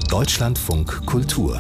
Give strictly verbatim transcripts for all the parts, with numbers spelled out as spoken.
Deutschlandfunk Kultur.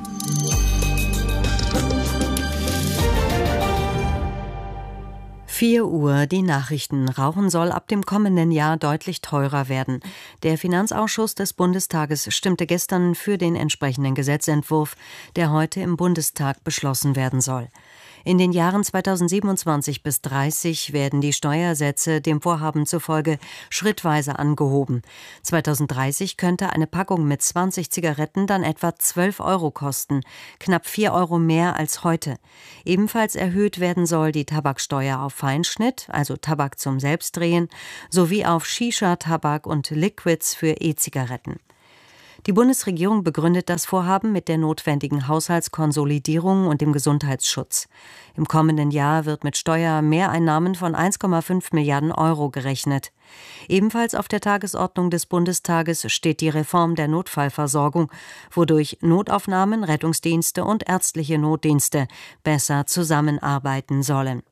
vier Uhr, die Nachrichten. Rauchen soll ab dem kommenden Jahr deutlich teurer werden. Der Finanzausschuss des Bundestages stimmte gestern für den entsprechenden Gesetzentwurf, der heute im Bundestag beschlossen werden soll. In den Jahren zweitausendsiebenundzwanzig bis dreißig werden die Steuersätze dem Vorhaben zufolge schrittweise angehoben. zweitausenddreißig könnte eine Packung mit zwanzig Zigaretten dann etwa zwölf Euro kosten, knapp vier Euro mehr als heute. Ebenfalls erhöht werden soll die Tabaksteuer auf Feinschnitt, also Tabak zum Selbstdrehen, sowie auf Shisha-Tabak und Liquids für E-Zigaretten. Die Bundesregierung begründet das Vorhaben mit der notwendigen Haushaltskonsolidierung und dem Gesundheitsschutz. Im kommenden Jahr wird mit Steuermehreinnahmen von eins Komma fünf Milliarden Euro gerechnet. Ebenfalls auf der Tagesordnung des Bundestages steht die Reform der Notfallversorgung, wodurch Notaufnahmen, Rettungsdienste und ärztliche Notdienste besser zusammenarbeiten sollen.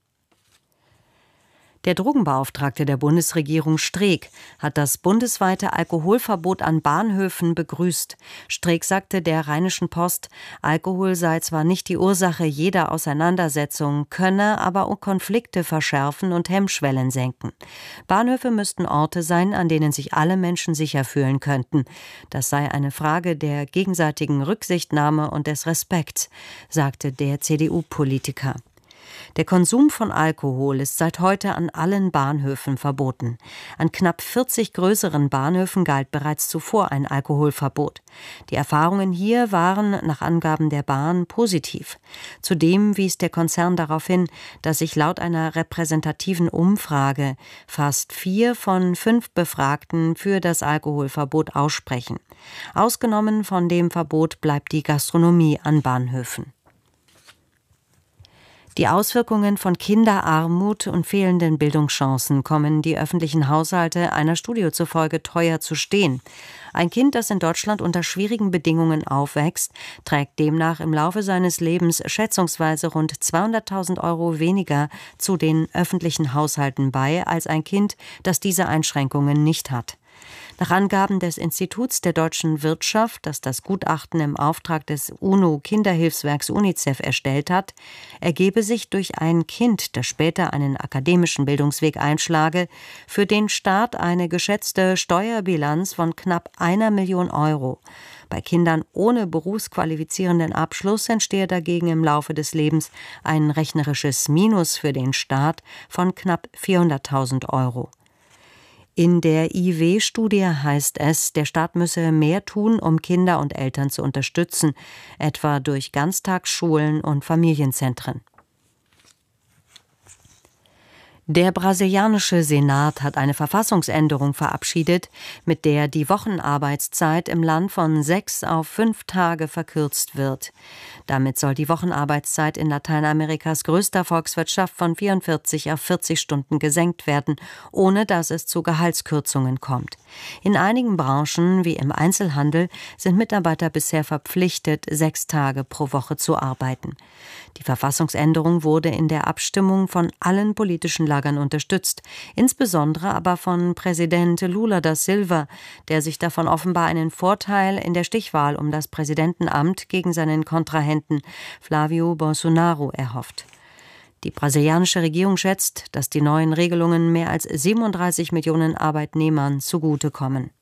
Der Drogenbeauftragte der Bundesregierung Streeck hat das bundesweite Alkoholverbot an Bahnhöfen begrüßt. Streeck sagte der Rheinischen Post, Alkohol sei zwar nicht die Ursache jeder Auseinandersetzung, könne aber Konflikte verschärfen und Hemmschwellen senken. Bahnhöfe müssten Orte sein, an denen sich alle Menschen sicher fühlen könnten. Das sei eine Frage der gegenseitigen Rücksichtnahme und des Respekts, sagte der C D U-Politiker. Der Konsum von Alkohol ist seit heute an allen Bahnhöfen verboten. An knapp vierzig größeren Bahnhöfen galt bereits zuvor ein Alkoholverbot. Die Erfahrungen hier waren nach Angaben der Bahn positiv. Zudem wies der Konzern darauf hin, dass sich laut einer repräsentativen Umfrage fast vier von fünf Befragten für das Alkoholverbot aussprechen. Ausgenommen von dem Verbot bleibt die Gastronomie an Bahnhöfen. Die Auswirkungen von Kinderarmut und fehlenden Bildungschancen kommen die öffentlichen Haushalte einer Studie zufolge teuer zu stehen. Ein Kind, das in Deutschland unter schwierigen Bedingungen aufwächst, trägt demnach im Laufe seines Lebens schätzungsweise rund zweihunderttausend Euro weniger zu den öffentlichen Haushalten bei, als ein Kind, das diese Einschränkungen nicht hat. Nach Angaben des Instituts der deutschen Wirtschaft, das das Gutachten im Auftrag des UNO-Kinderhilfswerks UNICEF erstellt hat, ergebe sich durch ein Kind, das später einen akademischen Bildungsweg einschlage, für den Staat eine geschätzte Steuerbilanz von knapp einer Million Euro. Bei Kindern ohne berufsqualifizierenden Abschluss entstehe dagegen im Laufe des Lebens ein rechnerisches Minus für den Staat von knapp vierhunderttausend Euro. In der I W-Studie heißt es, der Staat müsse mehr tun, um Kinder und Eltern zu unterstützen, etwa durch Ganztagsschulen und Familienzentren. Der brasilianische Senat hat eine Verfassungsänderung verabschiedet, mit der die Wochenarbeitszeit im Land von sechs auf fünf Tage verkürzt wird. Damit soll die Wochenarbeitszeit in Lateinamerikas größter Volkswirtschaft von vierundvierzig auf vierzig Stunden gesenkt werden, ohne dass es zu Gehaltskürzungen kommt. In einigen Branchen, wie im Einzelhandel, sind Mitarbeiter bisher verpflichtet, sechs Tage pro Woche zu arbeiten. Die Verfassungsänderung wurde in der Abstimmung von allen politischen Lagern unterstützt, insbesondere aber von Präsident Lula da Silva, der sich davon offenbar einen Vorteil in der Stichwahl um das Präsidentenamt gegen seinen Kontrahenten Flávio Bolsonaro erhofft. Die brasilianische Regierung schätzt, dass die neuen Regelungen mehr als siebenunddreißig Millionen Arbeitnehmern zugutekommen.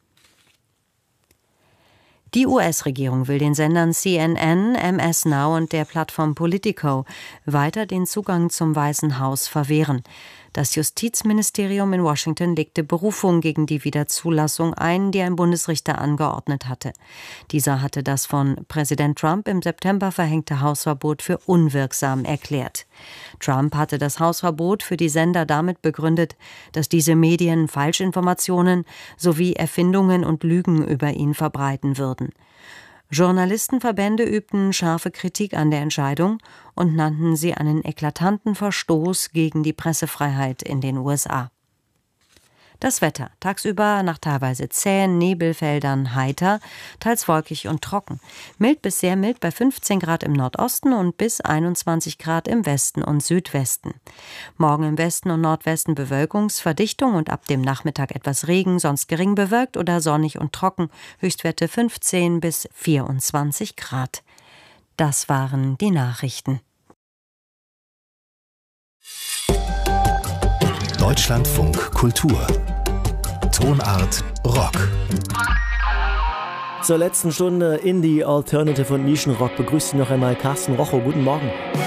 Die U S-Regierung will den Sendern C N N, M S Now und der Plattform Politico weiter den Zugang zum Weißen Haus verwehren. Das Justizministerium in Washington legte Berufung gegen die Wiederzulassung ein, die ein Bundesrichter angeordnet hatte. Dieser hatte das von Präsident Trump im September verhängte Hausverbot für unwirksam erklärt. Trump hatte das Hausverbot für die Sender damit begründet, dass diese Medien Falschinformationen sowie Erfindungen und Lügen über ihn verbreiten würden. Journalistenverbände übten scharfe Kritik an der Entscheidung und nannten sie einen eklatanten Verstoß gegen die Pressefreiheit in den U S A. Das Wetter. Tagsüber nach teilweise zähen Nebelfeldern heiter, teils wolkig und trocken. Mild bis sehr mild bei fünfzehn Grad im Nordosten und bis einundzwanzig Grad im Westen und Südwesten. Morgen im Westen und Nordwesten Bewölkungsverdichtung und ab dem Nachmittag etwas Regen, sonst gering bewölkt oder sonnig und trocken. Höchstwerte fünfzehn bis vierundzwanzig Grad. Das waren die Nachrichten. Deutschlandfunk Kultur. Tonart Rock. Zur letzten Stunde Indie, Alternative und Nischenrock begrüßt Sie noch einmal Carsten Rochow. Guten Morgen.